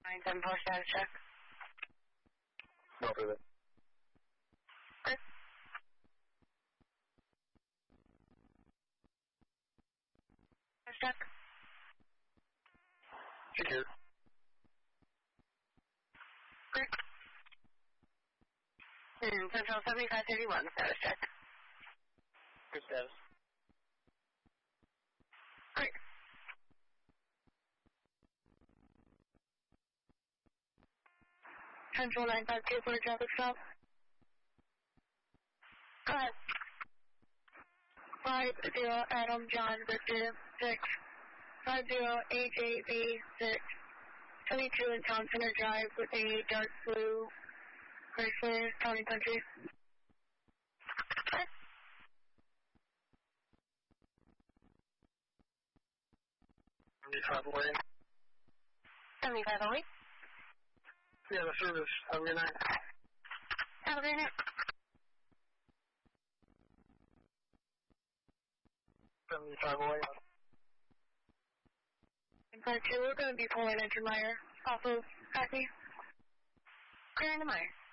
974 status check. No further. Okay. Status check. Secure. Okay. And Central 7531 status check. Good status. Great. Central 952 for a traffic stop. Go ahead. 50 Adam John Victor 6 50 AJB 6 22 in Town Center Drive with a dark blue Chrysler County Country. Okay. 75 away. 75 away. Yeah, the service. Have a good night. Have a great night. 75 away. In part 2, we're going to be pulling into Meyer off of Hackney. Clearing the Meyer.